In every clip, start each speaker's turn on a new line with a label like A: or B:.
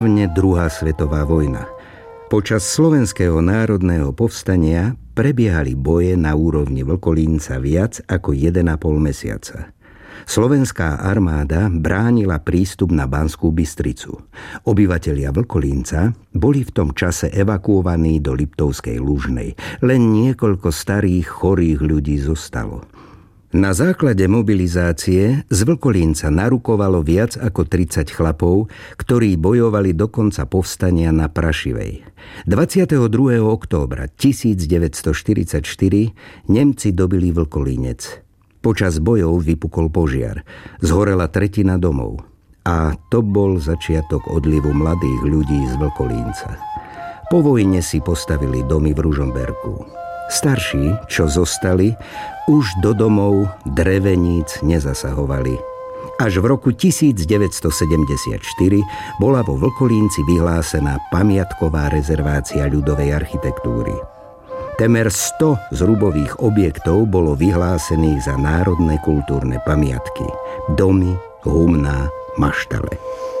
A: Druhá svetová vojna. Počas Slovenského národného povstania prebiehali boje na úrovni Vlkolínca viac ako 1,5 mesiaca. Slovenská armáda bránila prístup na Banskú Bystricu. Obyvatelia Vlkolínca boli v tom čase evakuovaní do Liptovskej Lužnej. Len niekoľko starých, chorých ľudí zostalo. Na základe mobilizácie z Vlkolínca narukovalo viac ako 30 chlapov, ktorí bojovali do konca povstania na Prašivej. 22. októbra 1944 Nemci dobili Vlkolínec. Počas bojov vypukol požiar. Zhorela 1/3 domov. A to bol začiatok odlivu mladých ľudí z Vlkolínca. Po vojne si postavili domy v Ružomberku. Starší, čo zostali, už do domov dreveníc nezasahovali. Až v roku 1974 bola vo Vlkolínci vyhlásená pamiatková rezervácia ľudovej architektúry. Temer 100 zrubových objektov bolo vyhlásených za národné kultúrne pamiatky. Domy, humná, maštale.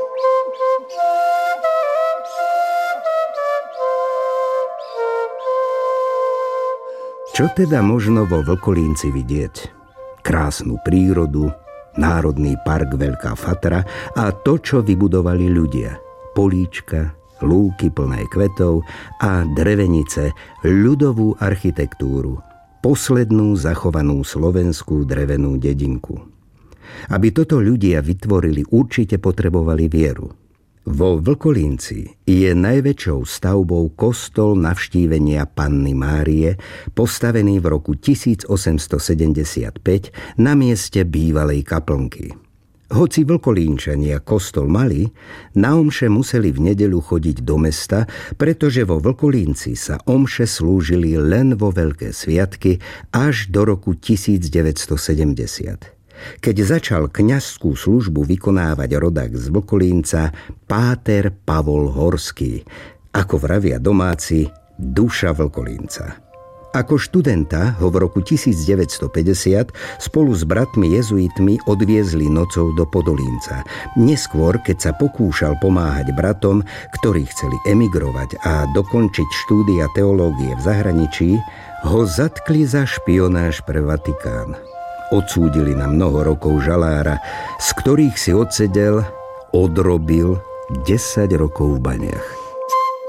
A: Čo teda možno vo Vlkolínci vidieť? Krásnu prírodu, národný park Veľká Fatra a to, čo vybudovali ľudia. Políčka, lúky plné kvetov a drevenice, ľudovú architektúru, poslednú zachovanú slovenskú drevenú dedinku. Aby toto ľudia vytvorili, určite potrebovali vieru. Vo Vlkolínci je najväčšou stavbou kostol Navštívenia Panny Márie, postavený v roku 1875 na mieste bývalej kaplnky. Hoci Vlkolínčania kostol mali, na omše museli v nedeľu chodiť do mesta, pretože vo Vlkolínci sa omše slúžili len vo veľké sviatky až do roku 1970. Keď začal kňazskú službu vykonávať rodák z Vlkolínca páter Pavol Horský, ako vravia domáci, duša Vlkolínca. Ako študenta ho v roku 1950 spolu s bratmi jezuitmi odviezli nocou do Podolínca. Neskôr, keď sa pokúšal pomáhať bratom, ktorí chceli emigrovať a dokončiť štúdia teológie v zahraničí, ho zatkli za špionáž pre Vatikán. Odsúdili na mnoho rokov žalára, z ktorých si odsedel, odrobil 10 rokov v baniach.